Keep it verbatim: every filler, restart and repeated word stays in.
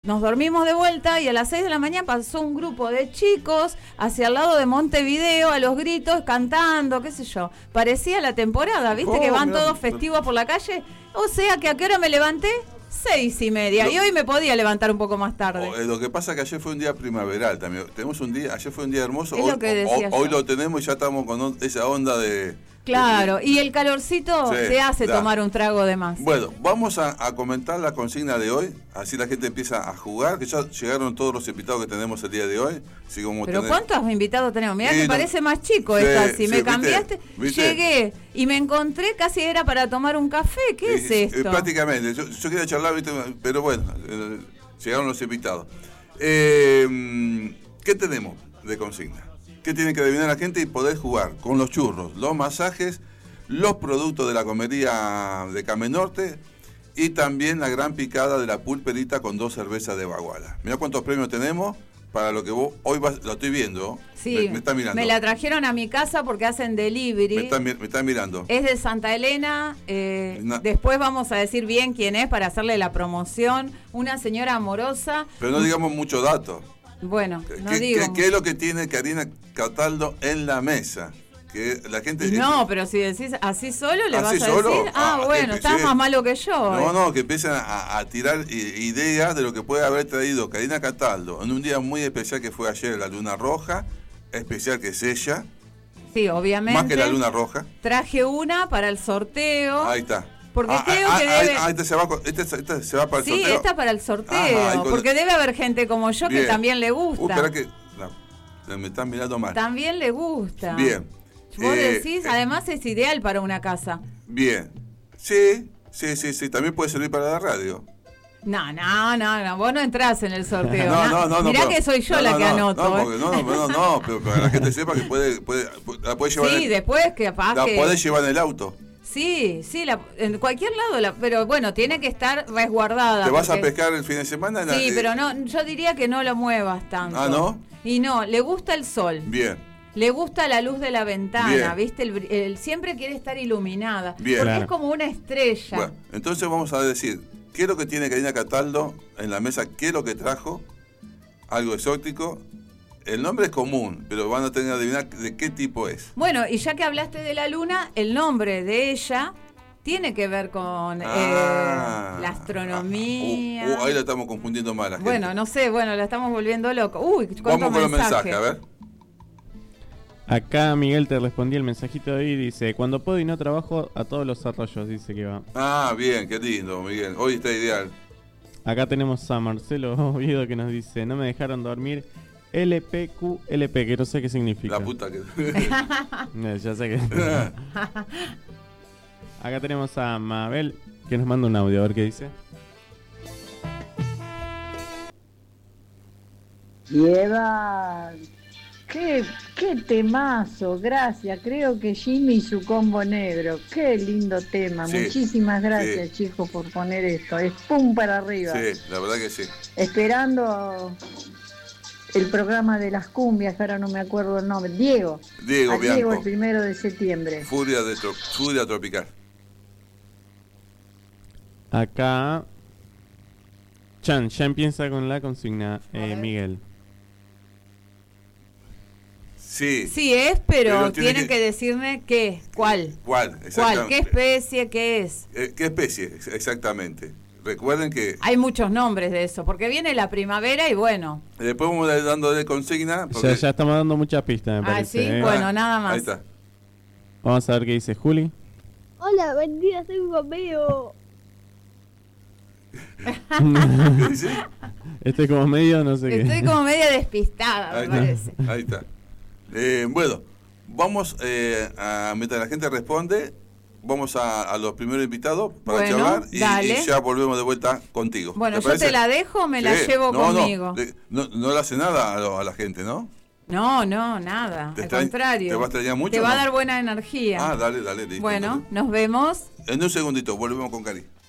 nos dormimos de vuelta y a las seis de la mañana pasó un grupo de chicos hacia el lado de Montevideo a los gritos, cantando, qué sé yo. Parecía la temporada, ¿viste? Oh, que van mirá, todos festivos por la calle. O sea que a qué hora me levanté, seis y media. Lo, y hoy me podía levantar un poco más tarde. Oh, eh, lo que pasa es que ayer fue un día primaveral también. Tenemos un día, ayer fue un día hermoso. Es hoy, lo que decía hoy, hoy yo. lo tenemos y ya estamos con on, esa onda de... Claro, de, y el calorcito sí, te hace da. tomar un trago de más. Bueno, vamos a, a comentar la consigna de hoy, así la gente empieza a jugar, que ya llegaron todos los invitados que tenemos el día de hoy. Así como Pero tenés... ¿cuántos invitados tenemos? Mirá Sí, que no, parece más chico sí, esta. Si sí, me ¿viste? cambiaste, ¿viste? llegué y me encontré, casi era para tomar un café. ¿Qué es Eh, esto? eh, prácticamente, yo, yo quería charlar, ¿viste? Pero bueno, eh, llegaron los invitados. Eh, ¿Qué tenemos de consigna? ¿Qué tiene que adivinar la gente y poder jugar? Con los churros, los masajes, los productos de la comería de Camenorte y también la gran picada de la pulperita con dos cervezas de Baguala. Mirá cuántos premios tenemos para lo que vos hoy vas, lo estoy viendo. Sí, me, me está mirando. me la trajeron a mi casa porque hacen delivery. Me está, me está mirando. Es de Santa Elena. Eh, Na- después vamos a decir bien quién es para hacerle la promoción. Una señora amorosa. Pero no digamos mucho dato. Bueno, ¿Qué, no qué- digo. qué es lo que tiene Karina Cataldo en la mesa? Que la gente... No, pero si decís así solo, le ¿Así vas a solo? decir, ah, Ah, bueno, que- estás sí. más malo que yo. No, eh. no, que empiezan a, a tirar i- ideas de lo que puede haber traído Karina Cataldo en un día muy especial que fue ayer, la Luna Roja, especial que es ella, Sí, obviamente. más que la Luna Roja. Traje una para el sorteo. Ahí está. Porque Ah, creo ah, que ah, debe... ah, este se va, con- este, este se va para el Sí, sorteo. esta para el sorteo. Ajá, ahí con- porque debe haber gente como yo Bien. que también le Uh, gusta. espera que la- me están mirando mal. También le gusta. Bien. Vos Eh, decís, eh, además es ideal para una casa. Bien. Sí, sí, sí, sí. También puede servir para la radio. No, no, no, no, vos no entrás en el sorteo. No, no, no. Mirá no, que pero- soy yo no, la no, que no, anoto. No, ¿eh? porque, no, no, no, no, pero para que la gente sepa que puede, puede, la puede llevar, Sí, en, después que capaz la que... puede llevar en el auto. Sí, sí, la- en cualquier lado, la- pero bueno, tiene que estar resguardada. ¿Te vas a porque- pescar el fin de semana? Sí, Eh, pero no, yo diría que no lo muevas tanto. Ah, ¿no? Y no, le gusta el sol. Bien. Le gusta la luz de la ventana, Bien. ¿viste? El, br- el- siempre quiere estar iluminada. Bien. Porque Claro. es como una estrella. Bueno, entonces vamos a decir, ¿qué es lo que tiene Karina Cataldo en la mesa? ¿Qué es lo que trajo? Algo exótico. El nombre es común, pero van a tener que adivinar de qué tipo es. Bueno, y ya que hablaste de la luna, el nombre de ella tiene que ver con Ah. eh, la astronomía. Uh, uh, ahí la estamos confundiendo mal a la gente. Bueno, no sé, bueno, la estamos volviendo loco. Uy, cuántos Vamos con los mensajes. mensajes, a ver. Acá Miguel te respondí el mensajito de hoy, dice, cuando puedo y no trabajo, a todos los arroyos, dice que va. Ah, bien, qué lindo, Miguel. Hoy está ideal. Acá tenemos a Marcelo Oviedo que nos dice, no me dejaron dormir, L P Q L P, que no sé qué significa. La puta que... Eh, ya sé que... Acá tenemos a Mabel, que nos manda un audio, a ver qué dice. Lleva... Qué, qué temazo, gracias. Creo que Jimmy y su combo negro. Qué lindo tema. Sí, Muchísimas gracias, sí. chicos, por poner esto. Es pum para arriba. Sí, la verdad que sí. Esperando el programa de las cumbias, que ahora no me acuerdo el nombre. Diego. Diego A Diego Bianco. el primero de septiembre. Furia, de tro- Furia tropical. Acá... Chan, ya empieza con la consigna, eh, Miguel. Sí. Sí es, pero, Pero tiene tienen que... que- decirme qué, cuál. ¿Cuál? ¿Cuál? Exactamente. ¿Qué especie? ¿Qué es? Eh, ¿Qué especie? Ex- Exactamente. Recuerden que Hay muchos nombres de eso, porque viene la primavera y bueno. después vamos a ir dándole consigna. Ya, Porque... ya estamos dando muchas pistas, me Ah, parece. sí, ¿eh? bueno, nada más. Ahí está. Vamos a ver qué dice Juli. Hola, buen día, soy un bombeo. ¿Qué dice? Este es como medio, no sé qué. Estoy como media despistada, Ahí me parece. está. Ahí está. Eh, bueno, vamos eh, a, mientras la gente responde, vamos a, a los primeros invitados para Bueno, charlar y, dale. y ya volvemos de vuelta contigo. Bueno, ¿Te yo parece? te la dejo o me la Sí. llevo No, no, conmigo. de- No, no, le hace nada a, lo- a la gente, ¿no? No, no, nada. ¿Te Al extraña- contrario. te va a extrañar mucho, Te va a no? dar buena energía. Ah, dale, dale. listo, bueno, entonces. nos vemos. En un segundito, volvemos con Cari.